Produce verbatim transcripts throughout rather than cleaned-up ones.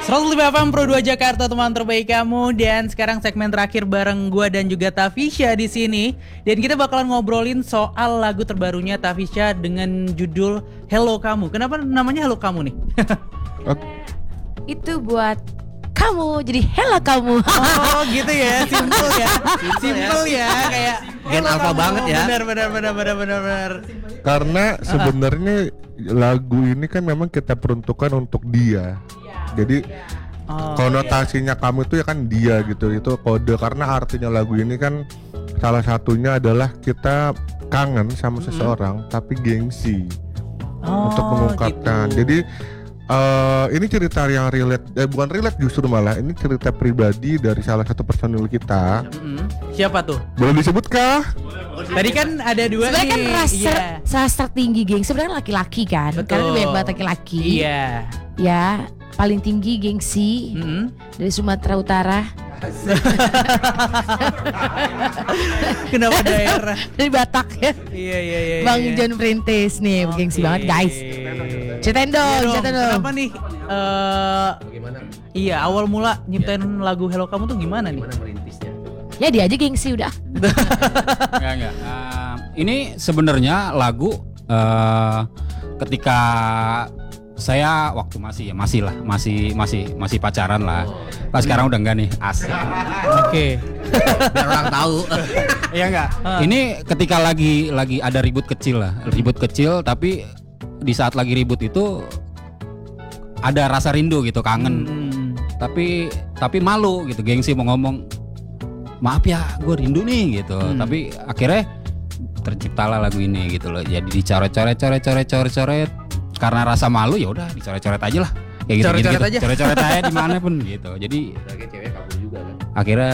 seratus lima F M Pro dua Jakarta, teman terbaik kamu. Dan sekarang segmen terakhir bareng gue dan juga Tafisya di sini. Dan kita bakalan ngobrolin soal lagu terbarunya Tafisya dengan judul Hello Kamu. Kenapa namanya Hello Kamu nih? Itu buat kamu, jadi hello kamu. Oh gitu ya, simple ya, simple ya, kayak Gen alpha banget ya. Benar, benar, benar, benar, benar, benar. Karena sebenarnya lagu ini kan memang kita peruntukkan untuk dia. Jadi Oh, konotasinya kamu itu ya kan dia gitu, itu kode. Karena artinya lagu ini kan salah satunya adalah kita kangen sama seseorang tapi gengsi Oh, untuk mengungkapkan. gitu. Jadi uh, ini cerita yang relate, eh bukan relate justru malah ini cerita pribadi dari salah satu personil kita. Mm-mm. Siapa tuh? Boleh disebutkah? Tadi kan ada dua Sebenarnya kan nih. rasa Iya. sastra tinggi geng sebenarnya laki-laki kan. Betul. Karena banyak banget laki-laki. Iya. Ya, paling tinggi gengsi Mm-mm. dari Sumatera Utara. Kenapa daerah? Dari Batak ya. Iya, iya, iya. Bang iya. John Printis nih, gengsi Oke. banget guys. Ceritain dong, Iya dong, ceritain dong. Kenapa nih? eh Bagaimana? iya, awal mula nyiptain lagu Hello Kamu tuh gimana nih? Gimana merintisnya? Ya dia aja gengsi udah. Enggak, enggak. Uh, ini sebenarnya lagu uh, ketika saya waktu masih ya masih lah masih masih masih pacaran lah. Pas sekarang udah enggak nih, asik. Oke. Biar orang tahu. Iya enggak. Ini ketika lagi lagi ada ribut kecil lah, ribut kecil tapi di saat lagi ribut itu ada rasa rindu gitu, kangen. Hmm. Tapi tapi malu gitu, gengsi mau ngomong maaf ya gue rindu nih gitu. Hmm. Tapi akhirnya terciptalah lagu ini gitu loh. Jadi dicoret-coret coret-coret coret-coret karena rasa malu ya udah dicoret-coret aja lah. Kayak gitu, Coret-coret gitu, aja. coret-coret aja dimanapun gitu. Jadi Sebagai cewek kabur juga kan. akhirnya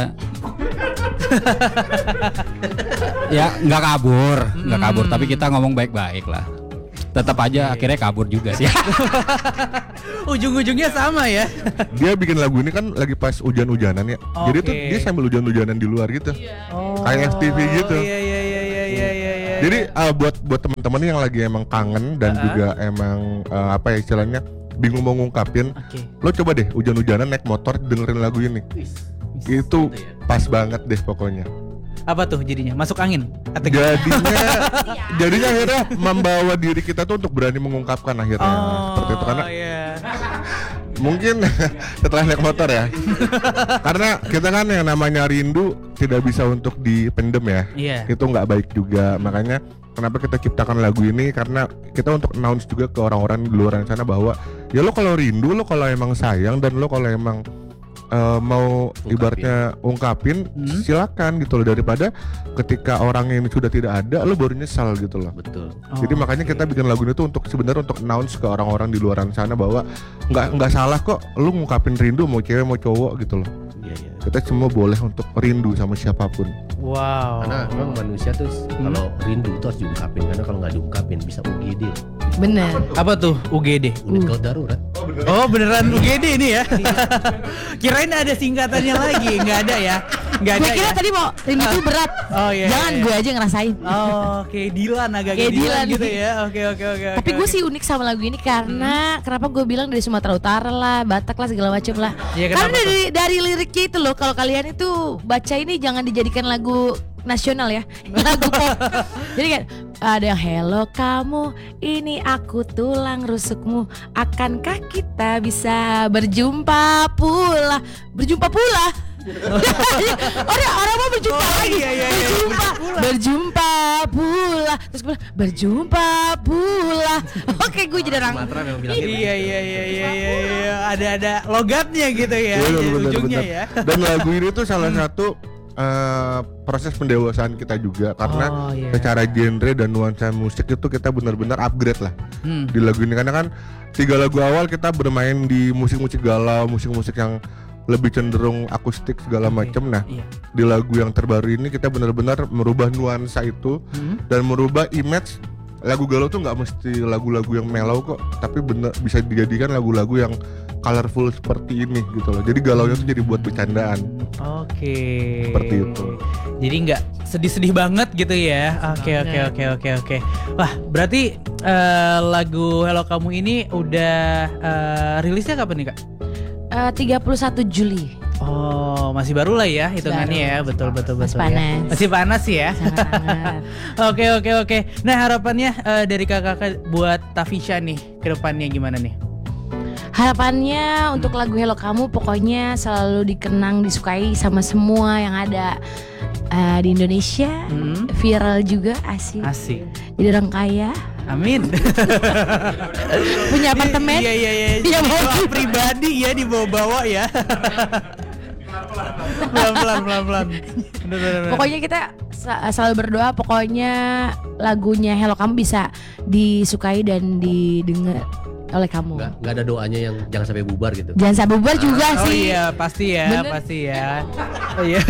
ya nggak kabur, nggak kabur. Tapi kita ngomong baik-baik lah. Tetap aja akhirnya kabur juga sih. Ujung-ujungnya sama ya. Dia bikin lagu ini kan lagi pas hujan-hujanan ya. Jadi tuh Oke. dia sambil hujan-hujanan di luar gitu. Oh, Kayak F T V gitu. Iya, iya, iya, iya, iya, iya, iya. Jadi uh, buat buat teman-teman yang lagi emang kangen dan Uh-huh. juga emang uh, apa ya istilahnya bingung mau ngungkapin, Oke. lo coba deh hujan-hujanan naik motor dengerin lagu ini. Itu pas banget deh pokoknya. Apa tuh jadinya? Masuk angin? Atau Jadinya jadinya akhirnya membawa diri kita tuh untuk berani mengungkapkan akhirnya. Seperti itu karena iya. mungkin setelah naik motor ya. Karena kita kan yang namanya rindu tidak bisa untuk dipendem ya. Iya. Itu nggak baik juga. Makanya kenapa kita ciptakan lagu ini, karena kita untuk announce juga ke orang-orang di luar sana bahwa ya lo kalau rindu, lo kalau emang sayang, dan lo kalau emang uh, mau Ungkapin. ibaratnya ungkapin, Hmm. silakan gitu loh, daripada ketika orang ini sudah tidak ada lo baru nyesal gitu loh. Betul. Jadi Oh, makanya oke. kita bikin lagu ini tuh untuk sebenarnya untuk announce ke orang-orang di luar sana bahwa nggak nggak salah kok lu ngungkapin rindu mau cewek mau cowok gitu loh. Iya, iya. Kita semua boleh untuk rindu sama siapapun. Wow. Karena memang manusia tuh kalau rindu itu harus diungkapin, karena kalau nggak diungkapin bisa U G D. Bener. Apa tuh U G D? Unit gawat darurat. Oh beneran U G D ini ya? Kirain ada singkatannya lagi, nggak ada ya? Nggak ada Gue kira ya? tadi mau rindu tuh berat. Oh iya. Jangan iya. gue aja ngerasain. Oh, kayak Dilan agak Kayak kayak Dilan Dilan. gitu ya. Oke oke oke. Tapi oke, gue oke. sih unik sama lagu ini karena kenapa gue bilang dari Sumatera Utara lah, Batak lah, segala macam lah. Iya, Karena kenapa dari dari liriknya itu loh, kalau kalian itu baca ini jangan dijadikan lagu nasional ya, lagu pop. Jadi kan ada yang hello kamu, ini aku tulang rusukmu, akankah kita bisa berjumpa pula, berjumpa pula. orang orang mau berjumpa Oh, lagi, iya, iya, iya, berjumpa, berjumpa. berjumpa pula, terus gue bilang, berjumpa pula. Oke, gue jadi orang. Sumatera memang bilang gitu. Iya iya iya iya iya iya. ada ada logatnya gitu ya. Bener, di bener, ujungnya bener. ya. Dan lagu ini tuh salah satu uh, proses pendewasaan kita juga, karena Oh, iya. secara genre dan nuansa musik itu kita benar-benar upgrade lah Hmm. di lagu ini. Karena kan tiga lagu awal kita bermain di musik-musik galau, musik-musik yang lebih cenderung akustik segala Oke, macam. Nah, iya. di lagu yang terbaru ini kita benar-benar merubah nuansa itu Hmm. dan merubah image. Lagu galau tuh nggak mesti lagu-lagu yang mellow kok, tapi bener bisa dijadikan lagu-lagu yang colorful seperti ini gitu loh. Jadi galaunya tuh jadi buat bercandaan. Oke. Seperti itu. Jadi nggak sedih-sedih banget gitu ya. Oke oke Banget. oke oke oke. Wah berarti eh, lagu Hello Kamu ini udah eh, rilisnya kapan nih kak? eh, tiga puluh satu Juli. Oh, masih baru lah ya hitungannya Baru. ya. Betul betul Masih betul. ya. panas. Masih panas sih ya. Sangat hangat. Oke oke oke. Nah, harapannya eh, dari kakak buat Tafisha nih ke depannya gimana nih? Harapannya untuk lagu Hello Kamu pokoknya selalu dikenang, disukai sama semua yang ada eh, di Indonesia. Hmm. Viral juga, asik. Asik. Jadi orang kaya, Amin. punya apartemen. Iya iya iya. Iya, Jadi mau. doa pribadi ya dibawa-bawa ya. Pelan-pelan pelan-pelan. Bener, bener, bener. Pokoknya kita sel- selalu berdoa pokoknya lagunya Hello Kamu bisa disukai dan didengar oleh kamu. Nggak, nggak ada doanya yang jangan sampai bubar gitu. Jangan sampai bubar juga Oh sih. iya pasti ya, Bener. pasti ya. Oh iya.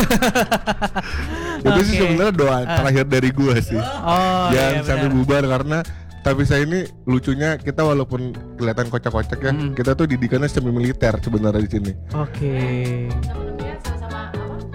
Itu sih Oke. sebenarnya doa terakhir dari gua sih. Oh Jangan iya sampai benar. bubar karena tapi saya ini lucunya kita walaupun kelihatan kocak-kocak ya, Mm. kita tuh didikannya semi militer sebenarnya di sini. Oke. Sama-sama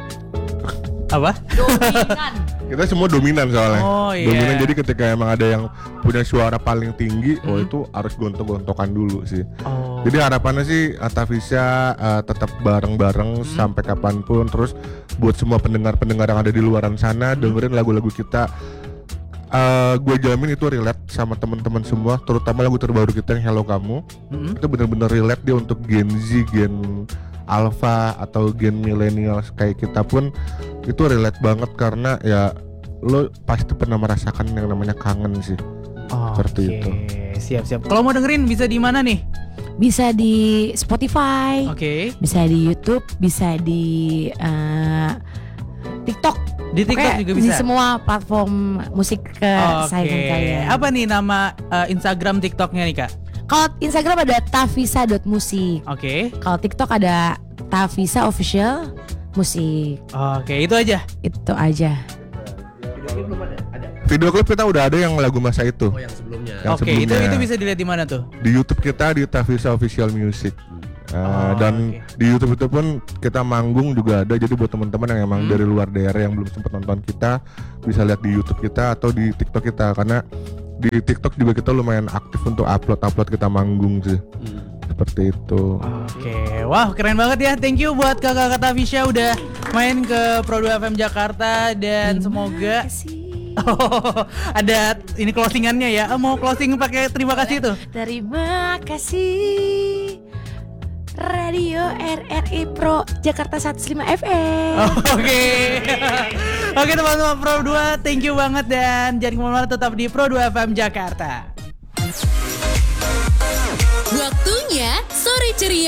Apa? dominan. Kita semua dominan soalnya. Oh, iya. Dominan jadi ketika emang ada yang punya suara paling tinggi, oh Mm. itu harus gontok-gontokan dulu sih. Oh. Jadi harapannya sih Tafisha uh, tetap bareng-bareng Hmm. sampai kapanpun. Terus buat semua pendengar-pendengar yang ada di luaran sana dengerin lagu-lagu kita. Uh, gue jamin itu relate sama teman-teman semua, terutama lagu terbaru kita yang Hello Kamu. Mm-mm. Itu bener-bener relate dia untuk Gen Z, Gen Alpha atau Gen milenial kayak kita pun itu relate banget karena ya lo pasti pernah merasakan yang namanya kangen sih. Seperti Oke, itu. siap-siap. Kalau mau dengerin bisa di mana nih? Bisa di Spotify, Oke. bisa di YouTube, bisa di eh, TikTok. Di TikTok Pokoknya juga di bisa. semua platform musik kesayangan Oke. kalian. Apa nih nama eh, Instagram TikToknya nih kak? Kalau Instagram ada tafisa dot musik. Oke. Kalau TikTok ada Tafisa Official Musik. Oke, itu aja. Itu aja. Belum ada. Ada. Video klip kita udah ada yang lagu masa itu. Oh yang sebelumnya. Yang Oke, itu sebelumnya. itu bisa dilihat di mana tuh? Di YouTube kita di Tafisha Official Music. Uh, Oh, dan oke. di YouTube itu pun kita manggung juga ada. Jadi buat teman-teman yang emang Hmm. dari luar daerah yang belum sempat nonton kita bisa lihat di YouTube kita atau di TikTok kita karena di TikTok juga kita lumayan aktif untuk upload-upload kita manggung sih. Hmm. Seperti itu. Oke, wah keren banget ya. Thank you buat kakak Tafisha udah main ke Pro dua F M Jakarta dan semoga oh, ada ini closingannya ya. Ah, mau closing pakai terima kasih tuh. Terima kasih Radio R R I Pro Jakarta seratus lima F M. Oke. Oke teman-teman Pro dua, thank you banget dan jangan kemana-mana, tetap di Pro dua F M Jakarta. Waktunya sore ceria